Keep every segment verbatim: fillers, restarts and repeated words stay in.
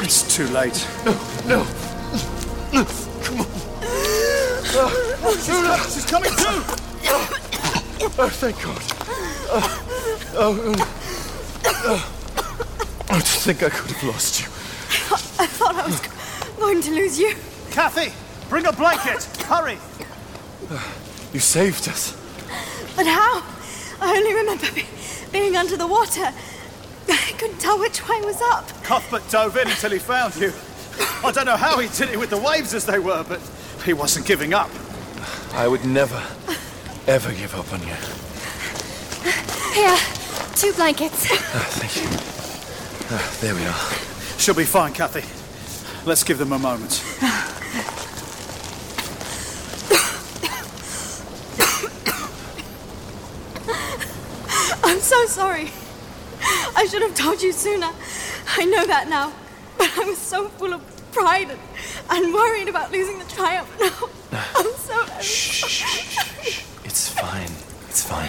It's too late. No, no. No, come on. Oh, she's, she's coming too! Oh, thank God. Oh, oh, oh. I just think I could have lost you. I thought I was going to lose you. Kathy, bring a blanket! Hurry! You saved us. But how? I only remember be- being under the water. I couldn't tell which way was up. Cuthbert dove in until he found you. I don't know how he did it with the waves as they were, but he wasn't giving up. I would never, ever give up on you. Here, two blankets. Oh, thank you. Oh, there we are. She'll be fine, Kathy. Let's give them a moment. I'm so sorry. I should have told you sooner. I know that now. But I was so full of pride and, and worried about losing the triumph. No, I'm so... Shh, shh, shh, shh. It's fine. It's fine.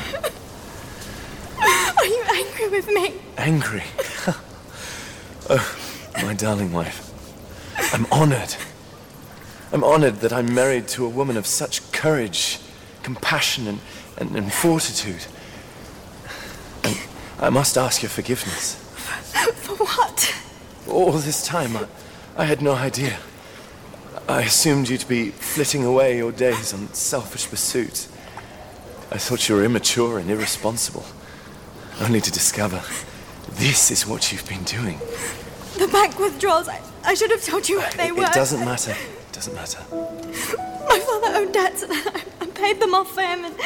Are you angry with me? Angry? Oh, my darling wife. I'm honored. I'm honored that I'm married to a woman of such courage, compassion, and, and, and fortitude. And I must ask your forgiveness. For what? All this time, I, I had no idea. I assumed you to be flitting away your days on selfish pursuits. I thought you were immature and irresponsible, only to discover this is what you've been doing. The bank withdrawals, I, I should have told you what they it, were. It doesn't matter. It doesn't matter. My father owed debts and I, I paid them off for him and...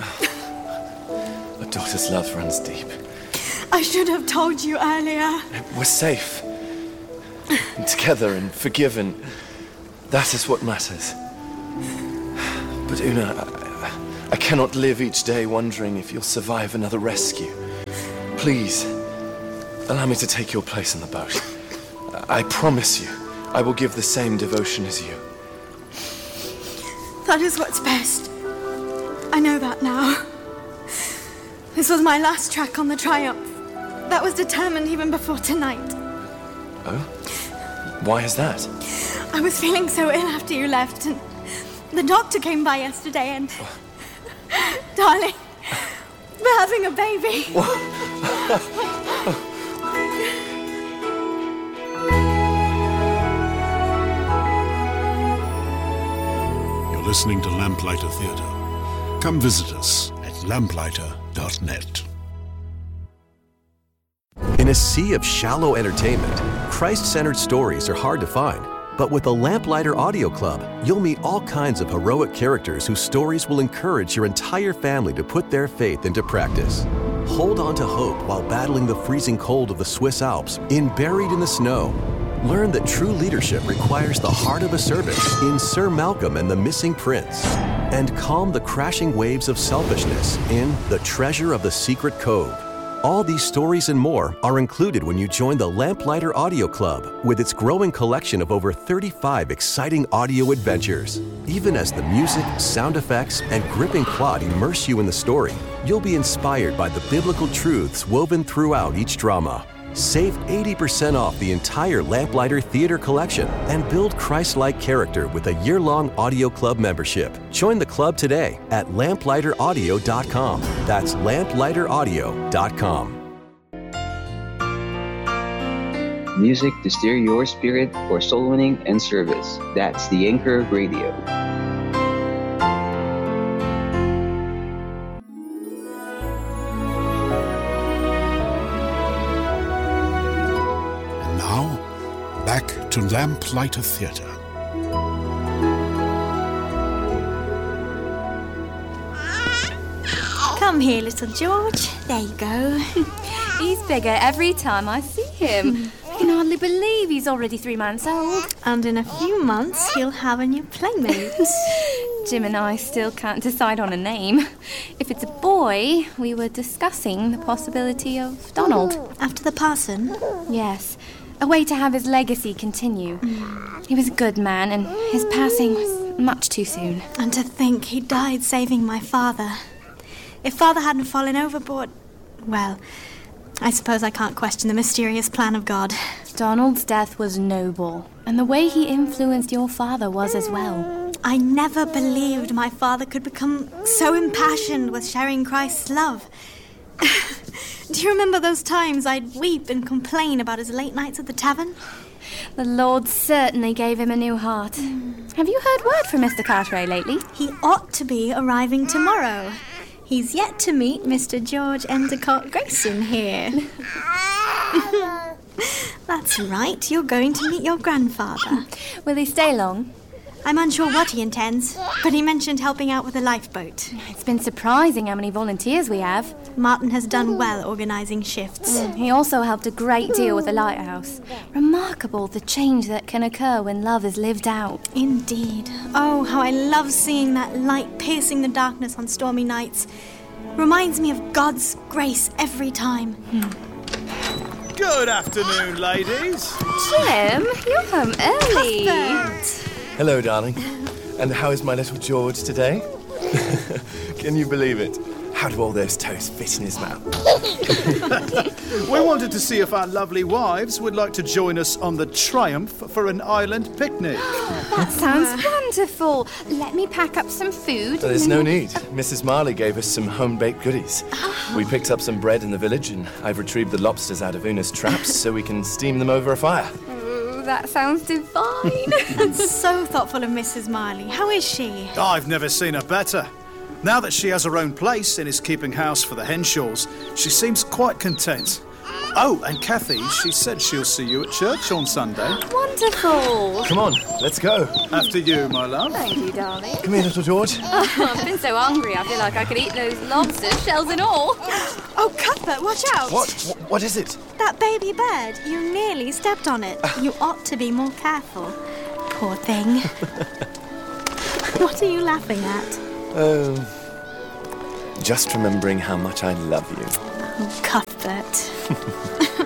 A daughter's love runs deep. I should have told you earlier. We're safe. And together and forgiven. That is what matters. But Una, I, I cannot live each day wondering if you'll survive another rescue. Please, allow me to take your place in the boat. I promise you, I will give the same devotion as you. That is what's best. I know that now. This was my last track on the Triumph. That was determined even before tonight. Oh? Why is that? I was feeling so ill after you left, and the doctor came by yesterday and... Darling, we're having a baby. You're listening to Lamplighter Theatre. Come visit us at lamplighter dot net. In a sea of shallow entertainment, Christ-centered stories are hard to find. But with the Lamplighter Audio Club, you'll meet all kinds of heroic characters whose stories will encourage your entire family to put their faith into practice. Hold on to hope while battling the freezing cold of the Swiss Alps in Buried in the Snow. Learn that true leadership requires the heart of a servant in Sir Malcolm and the Missing Prince. And calm the crashing waves of selfishness in The Treasure of the Secret Cove. All these stories and more are included when you join the Lamplighter Audio Club with its growing collection of over thirty-five exciting audio adventures. Even as the music, sound effects, and gripping plot immerse you in the story, you'll be inspired by the biblical truths woven throughout each drama. Save eighty percent off the entire Lamplighter Theater collection and build Christ-like character with a year-long Audio Club membership. Join the club today at lamplighter audio dot com. That's lamplighter audio dot com. Music to steer your spirit for soul winning and service. That's the Anchor Radio. Back to Lamplighter Theatre. Come here, little George. There you go. He's bigger every time I see him. I can hardly believe he's already three months old. And in a few months, he'll have a new playmate. Jim and I still can't decide on a name. If it's a boy, we were discussing the possibility of Donald. After the parson? Yes. A way to have his legacy continue. Mm. He was a good man, and his passing was much too soon. And to think he died saving my father. If Father hadn't fallen overboard, well, I suppose I can't question the mysterious plan of God. Donald's death was noble, and the way he influenced your father was as well. I never believed my father could become so impassioned with sharing Christ's love. Do you remember those times I'd weep and complain about his late nights at the tavern? The Lord certainly gave him a new heart. Mm. Have you heard word from Mister Carteret lately? He ought to be arriving tomorrow. He's yet to meet Mister George Endicott Grayson here. That's right, you're going to meet your grandfather. Will he stay long? I'm unsure what he intends, but he mentioned helping out with a lifeboat. It's been surprising how many volunteers we have. Martin has done well organising shifts. Mm, he also helped a great deal with the lighthouse. Remarkable the change that can occur when love is lived out. Indeed. Oh, how I love seeing that light piercing the darkness on stormy nights. Reminds me of God's grace every time. Hmm. Good afternoon, ladies. Jim, you're home early. Cuthbert. Hello, darling. And how is my little George today? Can you believe it? How do all those toes fit in his mouth? We wanted to see if our lovely wives would like to join us on the Triumph for an island picnic. That sounds wonderful. Let me pack up some food. There's no need. Missus Marley gave us some home-baked goodies. We picked up some bread in the village, and I've retrieved the lobsters out of Una's traps so we can steam them over a fire. That sounds divine. That's so thoughtful of Missus Marley. How is she? I've never seen her better. Now that she has her own place and is keeping house for the Henshaws, she seems quite content. Oh, and Kathy, she said she'll see you at church on Sunday. Wonderful. Come on, let's go. After you, my love. Thank you, darling. Come here, little George. Oh, I've been so hungry, I feel like I could eat those lobsters, shells and all. Oh, Cuthbert, watch out. What? What, what is it? That baby bird. You nearly stepped on it. You ought to be more careful. Poor thing. What are you laughing at? Oh, just remembering how much I love you. Oh, Cuthbert.